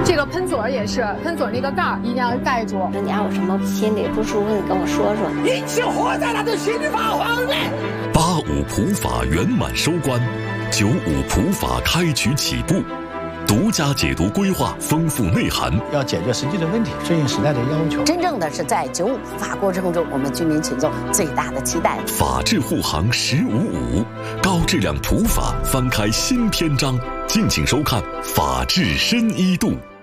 这个喷嘴也是，喷嘴那个盖儿一定要盖住。 说你要有什么心里不舒服，你跟我说说。 一起活在他的心法方面。 85普法圆满收官，95普法开局起步。独家解读规划，丰富内涵， 要解决实际的问题，顺应时代的要求。 真正的是在95普法过程中，我们居民群众最大的期待。 法治护航1055，高质量普法翻开新篇章。敬请收看《法治深一度》。